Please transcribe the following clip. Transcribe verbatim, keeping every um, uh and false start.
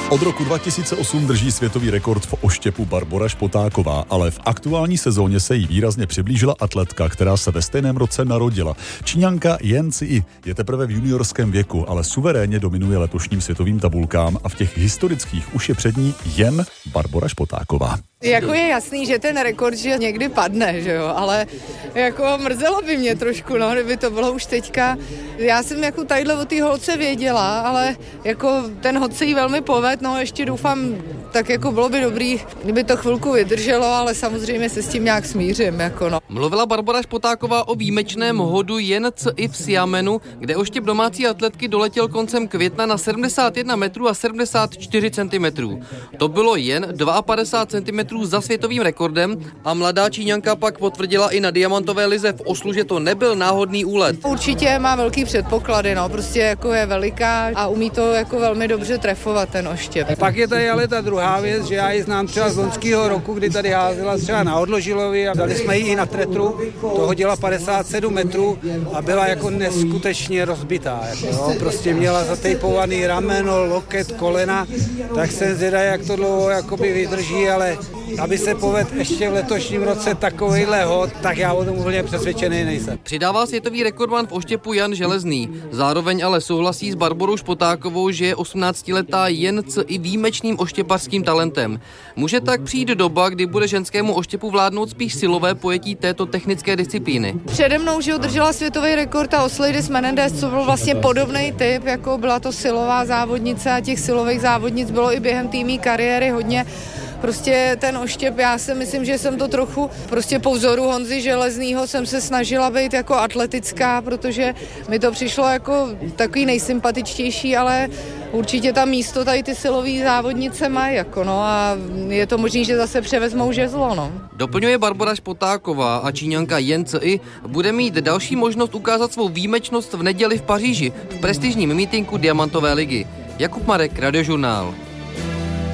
Od roku dva tisíce osm drží světový rekord v oštěpu Barbora Špotáková, ale v aktuální sezóně se jí výrazně přiblížila atletka, která se ve stejném roce narodila. Číňanka Jen Cui je teprve v juniorském věku, ale suverénně dominuje letošním světovým tabulkám a v těch historických už je před ní jen Barbora Špotáková. Jako je jasný, že ten rekord že někdy padne, že jo, ale jako mrzelo by mě trošku, no, kdyby to bylo už teďka. Já jsem jako tadyhle o té holce věděla, ale jako ten hod se jí velmi poved, no ještě doufám, tak jako bylo by dobrý, kdyby to chvilku vydrželo, ale samozřejmě se s tím nějak smířím, jako no. Mluvila Barbora Špotáková o výjimečném hodu Jen Cui v Xiamenu, kde oštěp domácí atletky doletěl koncem května na sedmdesát jedna metrů a sedmdesát čtyři centimetrů. To bylo jen padesát dva centimetrů za světovým rekordem a mladá Číňanka pak potvrdila i na diamantové lize v Oslu, že to nebyl náhodný úlet. Určitě má velký předpoklady, no, prostě jako je veliká a umí to jako velmi dobře trefovat ten oštěp. Pak je tady ale ta druhá věc, že já ji znám třeba z loňského roku, kdy tady házela třeba na Odložilovi a dali jsme ji i na tretru, to hodila padesát sedm metrů a byla jako neskutečně rozbitá. Jako, no, prostě měla zatejpovaný rameno, loket, kolena, tak jsem zvědavý, jak to dlouho jakoby vydrží, ale aby se povedl ještě v letošním roce takovejhle hod, tak já o tom úplně přesvědčený nejsem. Přidává světový rekordman v oštěpu Jan Železný. Zároveň ale souhlasí s Barborou Špotákovou, že je osmnáctiletá Jen Cui výjimečným oštěpařským talentem. Může tak přijít doba, kdy bude ženskému oštěpu vládnout spíš silové pojetí této technické disciplíny. Přede mnou, že udržela světový rekord a Osleidis Menendez, co byl vlastně podobný typ, jako byla to silová závodnice a těch silových závodnic bylo i během té mý kariéry hodně. Prostě ten oštěp, já si myslím, že jsem to trochu, prostě po vzoru Honzy Železnýho jsem se snažila být jako atletická, protože mi to přišlo jako takový nejsympatičtější, ale určitě tam místo tady ty silový závodnice mají, jako no, a je to možný, že zase převezmou žezlo, no. Doplňuje Barbora Špotáková a Číňanka Jen Cui bude mít další možnost ukázat svou výjimečnost v neděli v Paříži v prestižním mítinku Diamantové ligy. Jakub Marek, Radiožurnál.